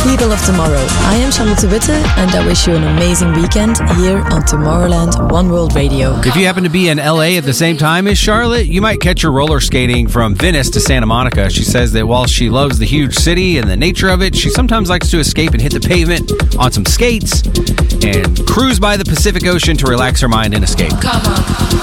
People of Tomorrow. I am Charlotte Witte, and I wish you an amazing weekend here on Tomorrowland One World Radio. If you happen to be in LA at the same time as Charlotte, you might catch her roller skating from Venice to Santa Monica. She says that while she loves the huge city and the nature of it, she sometimes likes to escape and hit the pavement on some skates and cruise by the Pacific Ocean to relax her mind and escape. Come on.